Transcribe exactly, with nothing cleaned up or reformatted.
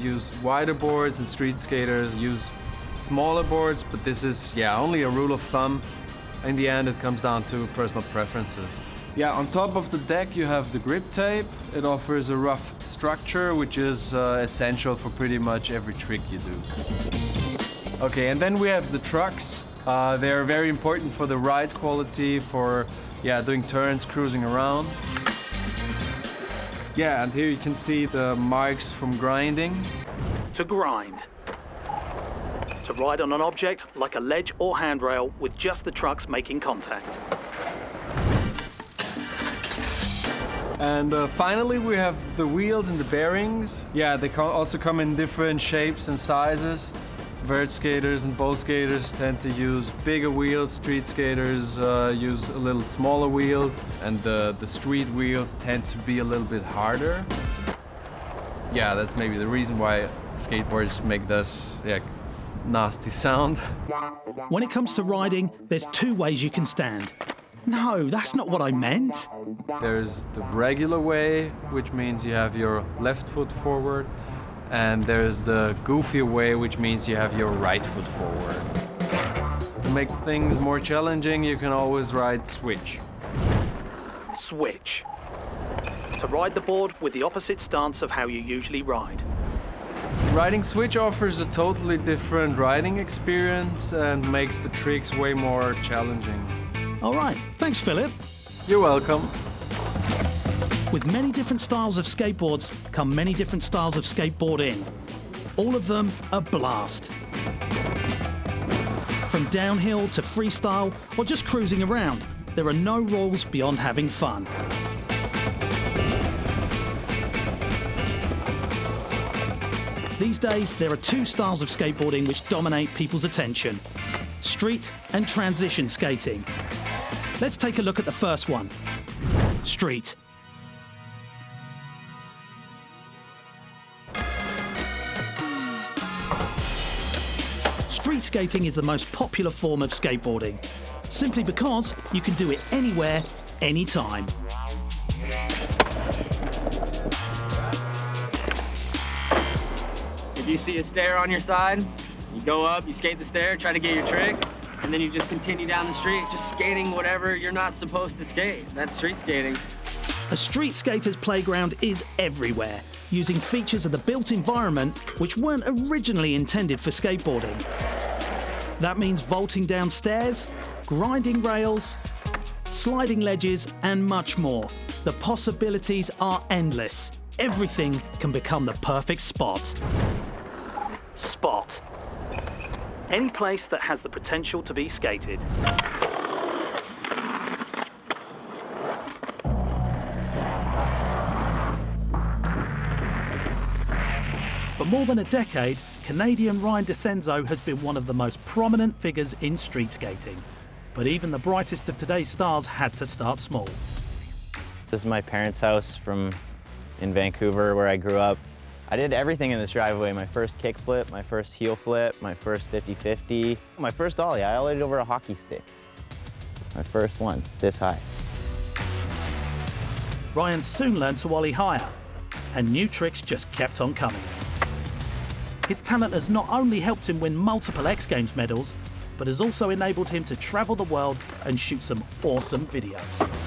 use wider boards and street skaters use smaller boards, but this is, yeah, only a rule of thumb. In the end, it comes down to personal preferences. Yeah, on top of the deck you have the grip tape. It offers a rough structure, which is uh, essential for pretty much every trick you do. Okay, and then we have the trucks. Uh, they're very important for the ride quality, for yeah, doing turns, cruising around. Yeah, and here you can see the marks from grinding. To grind. To ride on an object like a ledge or handrail with just the trucks making contact. And uh, finally we have the wheels and the bearings. Yeah, they also come in different shapes and sizes. Vert skaters and bowl skaters tend to use bigger wheels. Street skaters uh, use a little smaller wheels. And the, the street wheels tend to be a little bit harder. Yeah, that's maybe the reason why skateboards make this yeah, nasty sound. When it comes to riding, there's two ways you can stand. No, that's not what I meant. There's the regular way, which means you have your left foot forward. And there's the goofier way, which means you have your right foot forward. To make things more challenging, you can always ride switch. Switch. To ride the board with the opposite stance of how you usually ride. Riding switch offers a totally different riding experience and makes the tricks way more challenging. All right, thanks, Philip. You're welcome. With many different styles of skateboards come many different styles of skateboarding. All of them a blast. From downhill to freestyle or just cruising around, there are no rules beyond having fun. These days, there are two styles of skateboarding which dominate people's attention: street and transition skating. Let's take a look at the first one, street. Street skating is the most popular form of skateboarding, simply because you can do it anywhere, anytime. If you see a stair on your side, you go up, you skate the stair, try to get your trick, and then you just continue down the street, just skating whatever you're not supposed to skate. That's street skating. A street skater's playground is everywhere, using features of the built environment which weren't originally intended for skateboarding. That means vaulting down stairs, grinding rails, sliding ledges, and much more. The possibilities are endless. Everything can become the perfect spot. Spot. Any place that has the potential to be skated. For more than a decade, Canadian Ryan Decenzo has been one of the most prominent figures in street skating. But even the brightest of today's stars had to start small. This is my parents' house from in Vancouver, where I grew up. I did everything in this driveway: my first kick flip, my first heel flip, my first fifty fifty, my first ollie. I ollied over a hockey stick. My first one, this high. Ryan soon learned to ollie higher, and new tricks just kept on coming. His talent has not only helped him win multiple X Games medals, but has also enabled him to travel the world and shoot some awesome videos.